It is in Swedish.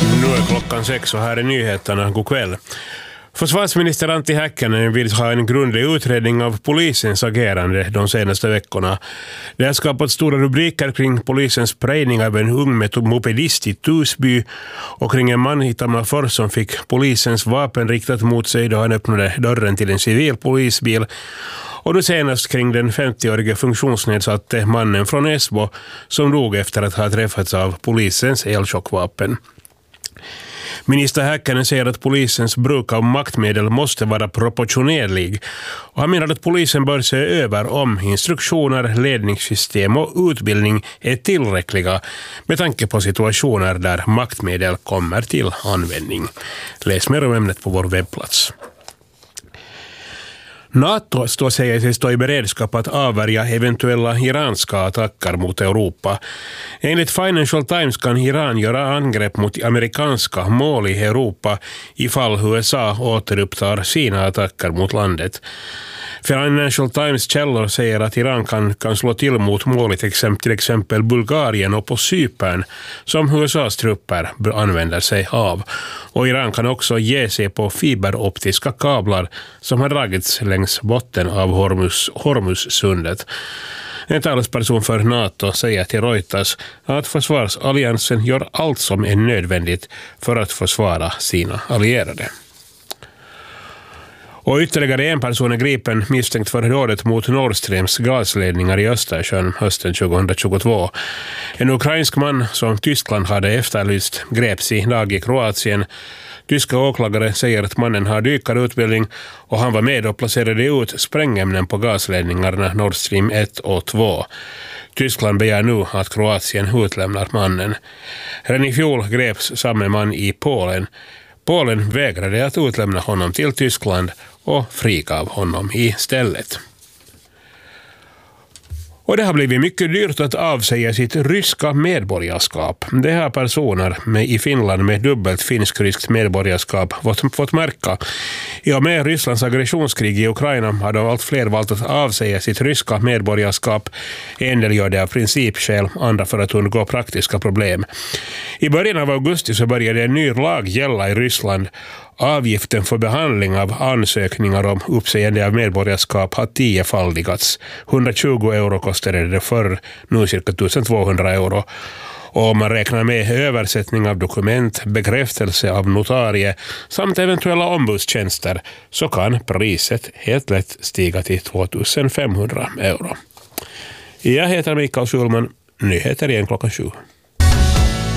Nu är klockan 6 och här är nyheterna. God kväll. Försvarsminister Antti Häkkänen vill ha en grundlig utredning av polisens agerande de senaste veckorna. Det har skapat stora rubriker kring polisens sprängning av en ung mopedist i Tusby och kring en man i Tammerfors som fick polisens vapen riktat mot sig då han öppnade dörren till en civil polisbil. Och då senast kring den 50-årige funktionsnedsatte mannen från Esbo som dog efter att ha träffats av polisens elchockvapen. Minister Häkkänen säger att polisens bruk av maktmedel måste vara proportionerlig. Och han menar att polisen bör se över om instruktioner, ledningssystem och utbildning är tillräckliga med tanke på situationer där maktmedel kommer till användning. Läs mer om ämnet på vår webbplats. NATO säger sig stå i beredskap att avvärja eventuella iranska attacker mot Europa. Enligt Financial Times kan Iran göra angrepp mot amerikanska mål i Europa ifall USA återupptar sina attacker mot landet. Financial Times källor säger att Iran kan slå till mot mål i till exempel Bulgarien och på Cypern som USAs trupper använder sig av. Och Iran kan också ge sig på fiberoptiska kablar som har dragits längs botten av Hormuzsundet. En talesperson för NATO säger till Reuters att försvarsalliansen gör allt som är nödvändigt för att försvara sina allierade. Och ytterligare en person är gripen misstänkt för dådet mot Nord Streams gasledningar i Östersjön hösten 2022. En ukrainsk man som Tyskland hade efterlyst greps i dag i Kroatien. Tyska åklagare säger att mannen har dykarutbildning och han var med och placerade ut sprängämnen på gasledningarna Nord Stream 1 och 2. Tyskland begär nu att Kroatien utlämnar mannen. Redan i fjol greps samma man i Polen. Polen vägrade att utlämna honom till Tyskland och frigav honom istället. Och det har blivit mycket dyrt att avsäga sitt ryska medborgarskap. Det har personer i Finland med dubbelt finsk-ryskt medborgarskap fått märka. I och med Rysslands aggressionskrig i Ukraina har allt fler valt att avsäga sitt ryska medborgarskap. En del gör det av principskäl, andra för att undgå praktiska problem. I början av augusti så började en ny lag gälla i Ryssland. Avgiften för behandling av ansökningar om uppsägande av medborgarskap har 10-faldigats. 120 euro kostade det förr, nu cirka 1200 euro. Och om man räknar med översättning av dokument, bekräftelse av notarie samt eventuella ombudstjänster så kan priset helt lätt stiga till 2500 euro. Jag heter Mikael Schulman, nyheter igen klockan 7.